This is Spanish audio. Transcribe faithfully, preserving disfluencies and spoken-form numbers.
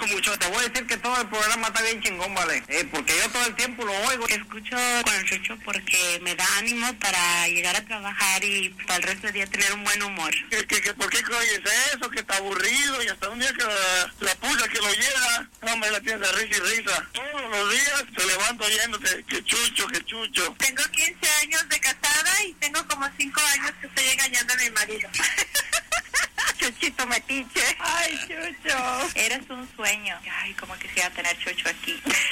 mucho. Te voy a decir que todo el programa está bien chingón, ¿vale? Eh, porque yo todo el tiempo lo oigo. Escucho con el Chucho porque me da ánimo para llegar a trabajar y para el resto del día tener un buen humor. ¿Qué, qué, qué, ¿Por qué oyes eso? Que está aburrido y hasta un día que la, la pucha que lo llega, hombre, la tienes de risa y risa. Todos los días te levanto oyéndote que Chucho, que Chucho. Tengo quince años de casada y tengo como cinco años que estoy engañando a mi marido. Chuchito metiche. Ay, Chucho. Eres un sueño. Ay, como quisiera tener Chucho aquí.